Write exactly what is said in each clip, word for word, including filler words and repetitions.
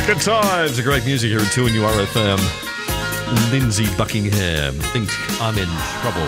Good times, great music here at two N U R F M. Lindsay Buckingham, think I'm in trouble.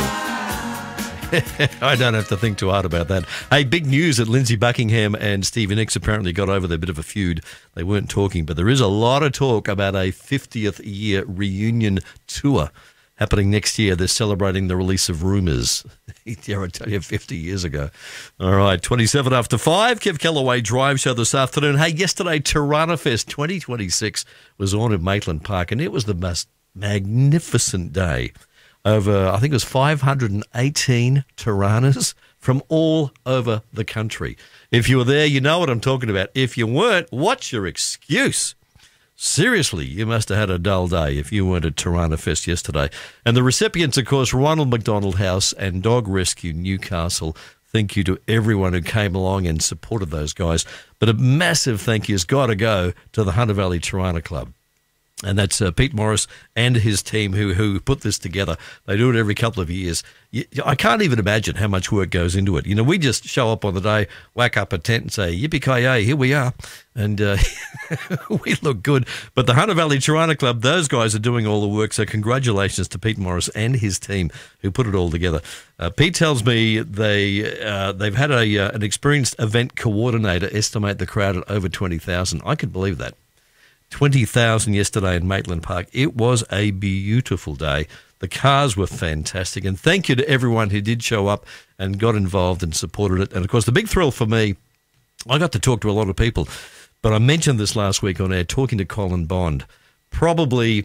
I don't have to think too hard about that. Hey, big news that Lindsay Buckingham and Stevie Nicks apparently got over their bit of a feud. They weren't talking, but there is a lot of talk about a fiftieth year reunion tour happening next year. They're celebrating the release of Rumours. Dare I tell you, fifty years ago. All right, twenty-seven after five, Kev Kellaway Drive Show this afternoon. Hey, yesterday, Tirana Fest twenty twenty-six was on at Maitland Park, and it was the most magnificent day. Over, I think it was five hundred eighteen Tiranas from all over the country. If you were there, you know what I'm talking about. If you weren't, what's your excuse? Seriously, you must have had a dull day if you weren't at Tirana Fest yesterday. And the recipients, of course, Ronald McDonald House and Dog Rescue Newcastle. Thank you to everyone who came along and supported those guys. But a massive thank you has got to go to the Hunter Valley Tirana Club. And that's uh, Pete Morris and his team who who put this together. They do it every couple of years. You, I can't even imagine how much work goes into it. You know, we just show up on the day, whack up a tent and say, yippee-ki-yay, here we are. And uh, we look good. But the Hunter Valley Tirana Club, those guys are doing all the work. So congratulations to Pete Morris and his team who put it all together. Uh, Pete tells me they, uh, they've had a uh, an experienced event coordinator estimate the crowd at over twenty thousand. I could believe that. twenty thousand yesterday in Maitland Park. It was a beautiful day. The cars were fantastic. And thank you to everyone who did show up and got involved and supported it. And, of course, the big thrill for me, I got to talk to a lot of people. But I mentioned this last week on air, talking to Colin Bond. Probably,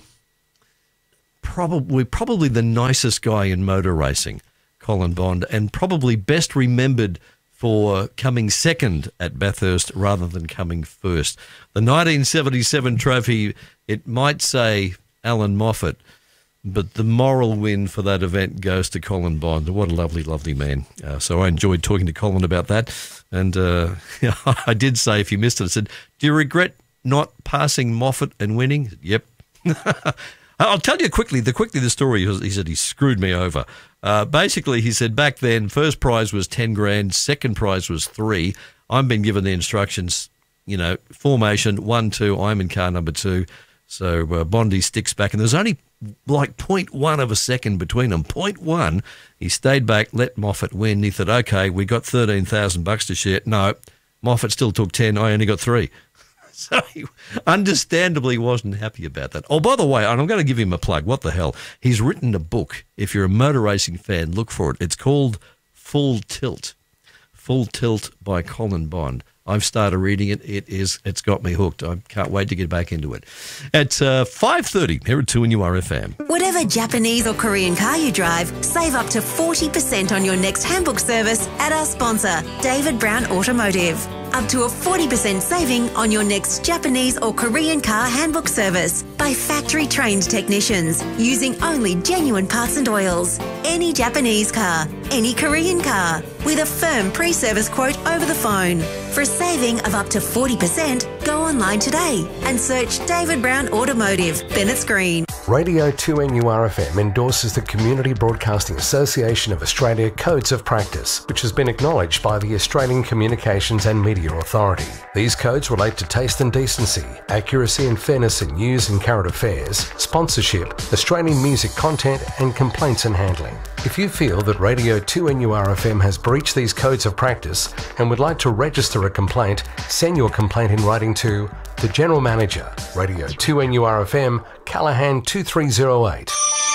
probably, probably the nicest guy in motor racing, Colin Bond, and probably best remembered for coming second at Bathurst rather than coming first. The nineteen seventy-seven trophy, it might say Alan Moffat, but the moral win for that event goes to Colin Bond. What a lovely, lovely man. Uh, so I enjoyed talking to Colin about that. And uh, I did say, if you missed it, I said, do you regret not passing Moffat and winning? Yep. I'll tell you quickly, the quickly the story, he said he screwed me over. Uh, basically, he said back then, first prize was ten grand, second prize was three. I've been given the instructions, you know, formation, one, two, I'm in car number two. So uh, Bondi sticks back, and there's only like point one of a second between them. point one, he stayed back, let Moffat win. He thought, okay, we got thirteen thousand bucks to share. No, Moffat still took ten, I only got three. So he understandably wasn't happy about that. Oh, by the way, and I'm going to give him a plug. What the hell? He's written a book. If you're a motor racing fan, look for it. It's called Full Tilt. Full Tilt by Colin Bond. I've started reading it. It is, it's got me hooked. I can't wait to get back into it. At uh, five thirty here at two N U R F M. Whatever Japanese or Korean car you drive, save up to forty percent on your next handbook service at our sponsor, David Brown Automotive. Up to a forty percent saving on your next Japanese or Korean car handbook service by factory-trained technicians using only genuine parts and oils. Any Japanese car, any Korean car, with a firm pre-service quote over the phone. For a saving of up to forty percent, go online today and search David Brown Automotive, Bennett's Green. Radio two N U R F M endorses the Community Broadcasting Association of Australia Codes of Practice, which has been acknowledged by the Australian Communications and Media Authority. These codes relate to taste and decency, accuracy and fairness in news and current affairs, sponsorship, Australian music content, and complaints and handling. If you feel that Radio two N U R F M has breached these codes of practice and would like to register a complaint, send your complaint in writing to the General Manager, Radio two N U R F M, Callaghan two three zero eight.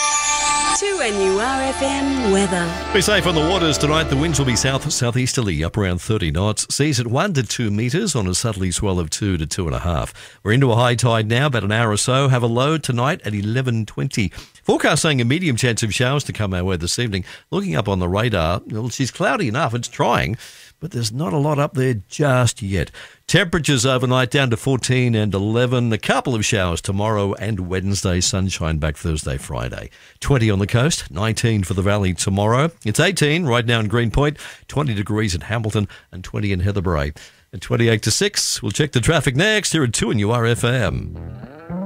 two N U R F M weather. Be safe on the waters tonight. The winds will be south southeasterly, up around thirty knots. Seas at one to two metres on a southerly swell of two to two and a half. We're into a high tide now, about an hour or so. Have a low tonight at eleven twenty. Forecast saying a medium chance of showers to come our way this evening. Looking up on the radar, well, she's cloudy enough. It's trying, but there's not a lot up there just yet. Temperatures overnight down to fourteen and eleven. A couple of showers tomorrow and Wednesday. Sunshine back Thursday, Friday. twenty on the coast, nineteen for the valley tomorrow. It's eighteen right now in Greenpoint, twenty degrees in Hamilton and twenty in Heather Brae. At twenty-eight to six, we'll check the traffic next here at two N U R F M.